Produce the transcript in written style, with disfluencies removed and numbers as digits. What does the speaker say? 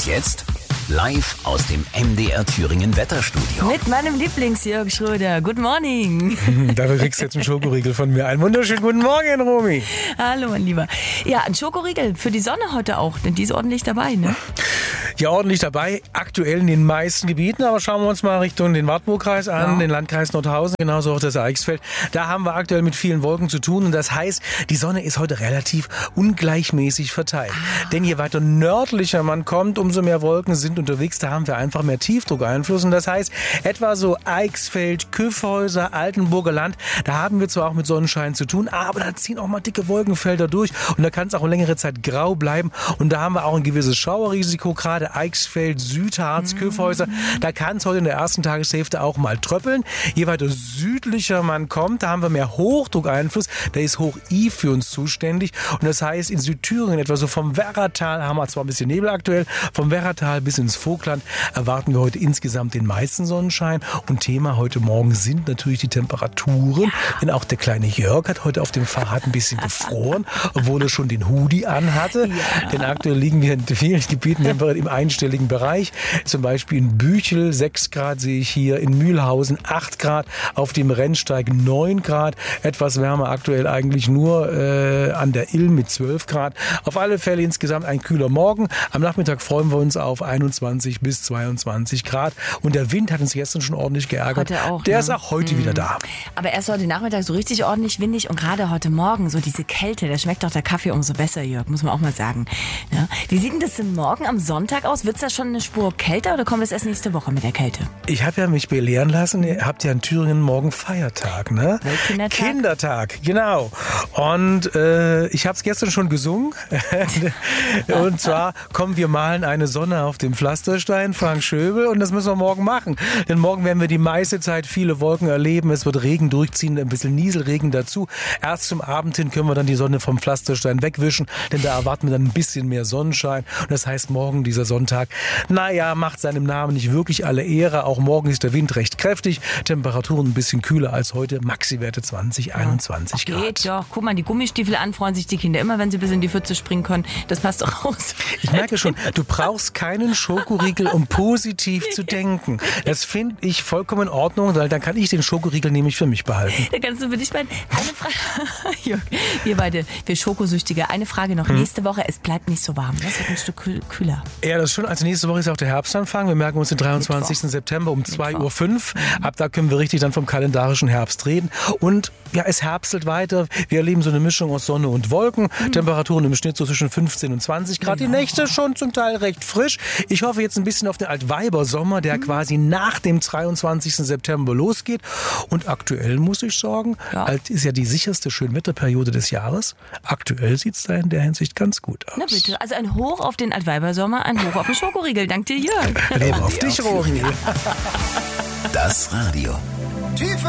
Und jetzt live aus dem MDR Thüringen Wetterstudio. Mit meinem Lieblings-Jörg Schröder. Good morning. Dafür kriegst du jetzt einen Schokoriegel von mir. Einen wunderschönen guten Morgen, Romy. Hallo, mein Lieber. Ja, ein Schokoriegel für die Sonne heute auch, denn die ist ordentlich dabei, ne? Ja, ordentlich dabei. Aktuell in den meisten Gebieten. Aber schauen wir uns mal Richtung den Wartburgkreis an, den Landkreis Nordhausen, genauso auch das Eichsfeld. Da haben wir aktuell mit vielen Wolken zu tun. Und das heißt, die Sonne ist heute relativ ungleichmäßig verteilt. Denn je weiter nördlicher man kommt, umso mehr Wolken sind unterwegs. Da haben wir einfach mehr Tiefdruckeinfluss. Und das heißt, etwa so Eichsfeld, Kyffhäuser, Altenburger Land, da haben wir zwar auch mit Sonnenschein zu tun, aber da ziehen auch mal dicke Wolkenfelder durch. Und da kann es auch längere Zeit grau bleiben. Und da haben wir auch ein gewisses Schauerrisiko, gerade Eichsfeld, Südharz, Kyffhäuser. Da kann es heute in der ersten Tageshälfte auch mal tröppeln. Je weiter südlicher man kommt, da haben wir mehr Hochdruckeinfluss. Da ist Hoch-I für uns zuständig. Und das heißt, in Südthüringen, etwa so vom Werratal, haben wir zwar ein bisschen Nebel aktuell, vom Werratal bis ins Vogtland erwarten wir heute insgesamt den meisten Sonnenschein. Und Thema heute Morgen sind natürlich die Temperaturen. Ja. Denn auch der kleine Jörg hat heute auf dem Fahrrad ein bisschen gefroren, obwohl er schon den Hoodie anhatte. Ja. Denn aktuell liegen wir in vielen Gebieten im einstelligen Bereich. Zum Beispiel in Büchel 6 Grad sehe ich hier, in Mühlhausen 8 Grad, auf dem Rennsteig 9 Grad. Etwas wärmer aktuell eigentlich nur an der Ilm mit 12 Grad. Auf alle Fälle insgesamt ein kühler Morgen. Am Nachmittag freuen wir uns auf 21 bis 22 Grad. Und der Wind hat uns gestern schon ordentlich geärgert. Heute auch, der ist auch heute wieder da. Aber erst heute Nachmittag so richtig ordentlich windig und gerade heute Morgen so diese Kälte, da schmeckt doch der Kaffee umso besser, Jörg, muss man auch mal sagen. Ja. Wie sieht denn das denn morgen am Sonntag aus? Wird es da schon eine Spur kälter oder kommt es erst nächste Woche mit der Kälte? Ich habe ja mich belehren lassen, ihr habt ja in Thüringen morgen Feiertag, ne? Kindertag? Kindertag, genau. Und ich habe es gestern schon gesungen. Und zwar kommen wir malen eine Sonne auf dem Pflasterstein, Frank Schöbel, und das müssen wir morgen machen. Denn morgen werden wir die meiste Zeit viele Wolken erleben. Es wird Regen durchziehen, ein bisschen Nieselregen dazu. Erst zum Abend hin können wir dann die Sonne vom Pflasterstein wegwischen, denn da erwarten wir dann ein bisschen mehr Sonnenschein. Und das heißt, morgen, dieser Sonntag, naja, macht seinem Namen nicht wirklich alle Ehre. Auch morgen ist der Wind recht kräftig. Temperaturen ein bisschen kühler als heute. Maxi-Werte 20, 21 Grad. Geht, ja. Guck mal, die Gummistiefel an, freuen sich die Kinder immer, wenn sie bis in die Pfütze springen können. Das passt doch raus. Ich merke schon, du brauchst keinen Schokoriegel, um positiv zu denken. Das finde ich vollkommen in Ordnung, weil dann kann ich den Schokoriegel nämlich für mich behalten. Da kannst du für dich eine Frage. Jörg, wir beide, wir Schokosüchtige. Eine Frage noch. Nächste Woche, es bleibt nicht so warm. Das wird ein Stück kühler. Ja, das ist schon. Also nächste Woche ist auch der Herbstanfang. Wir merken uns den 23. September um 2:05 Uhr. Ab da können wir richtig dann vom kalendarischen Herbst reden. Und ja, es herbstelt weiter. Wir erleben so eine Mischung aus Sonne und Wolken. Temperaturen im Schnitt so zwischen 15 und 20 Grad. Die Nächte schon zum Teil recht frisch. Ich hoffe jetzt ein bisschen auf den Altweibersommer, der quasi nach dem 23. September losgeht. Und aktuell muss ich sagen, ist ja die sicherste Schönwetterperiode des Jahres. Aktuell sieht es da in der Hinsicht ganz gut aus. Na bitte, also ein Hoch auf den Altweibersommer, ein Hoch auf den Schokoriegel. Dank dir, Jörg. Leben auf dich, Rory. Das Radio. Tiefer